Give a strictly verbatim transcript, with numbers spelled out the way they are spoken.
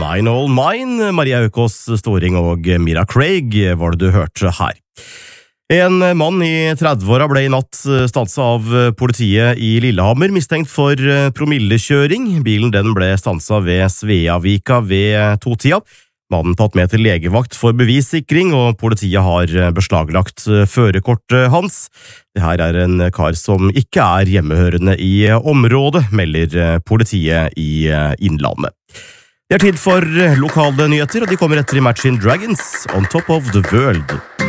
Mine All Mine, Maria Økås Storing og Mira Craig var det du hørte her. En mann i tredveåra ble i natt stanset av politiet i Lillehammer, mistenkt for promillekjøring. Bilen den ble stanset ved Sveavika ved totida. Mannen tatt med til legevakt for bevissikring, og politiet har beslaglagt førerkortet hans. Det her er en kar som ikke er hjemmehørende i området, melder politiet i Innlandet. Det er tid for lokale nyheter, og de kommer etter Imagine Dragons, On Top of the World.